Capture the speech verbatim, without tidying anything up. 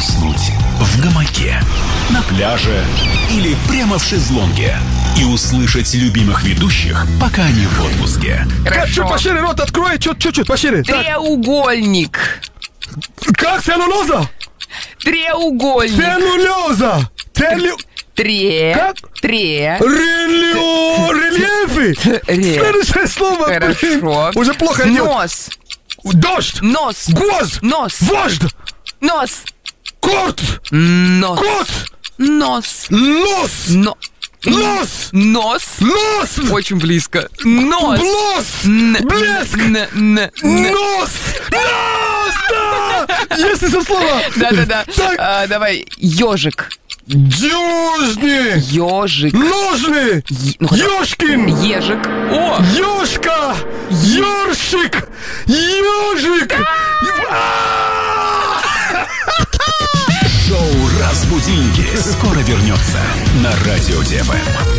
уснуть в гамаке, на пляже или прямо в шезлонге и услышать любимых ведущих, пока они в отпуске. Чуть пошире рот открой, чуть-чуть пошире. Треугольник. Как? Целлулоза? Треугольник. Целлулоза. Целлю... Тре. Как? Тре. Рельо... Рельефы. Ре. Следующее слово. Хорошо. Уже плохо идет. Нос. Дождь. Нос. Гоз. Нос. Вождь. Нос. Кот. Нос. Кот. Нос. Нос. Но. Нос. Нос. Нос. Очень близко. Нос. Блос. Н- Блеск. н- н- н- Нос. Нос. Да. Есть это слово. Да-да-да. Так. А, давай. Ежик. Дюжни. Ежик. Ножны. Е- ну, хотя- Ёшкин. Ежик. О! Ёшка. Ёршик. Ёжик. Шоу «Разбудинки» скоро вернется на Радио ТВ.